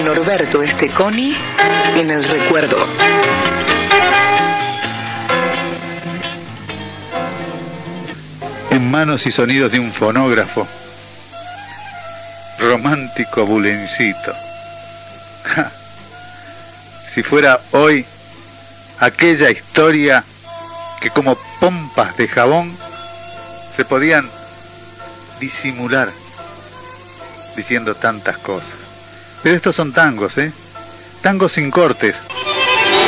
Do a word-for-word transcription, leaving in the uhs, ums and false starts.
Norberto Esteconi en el recuerdo. En manos y sonidos de un fonógrafo, romántico bulencito. Ja. Si fuera hoy aquella historia que como pompas de jabón se podían disimular diciendo tantas cosas. Pero estos son tangos, ¿eh? Tangos sin cortes.